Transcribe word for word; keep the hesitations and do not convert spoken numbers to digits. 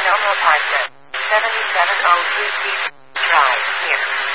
Home Apartment, seventy-seven oh two Peach Drive, here.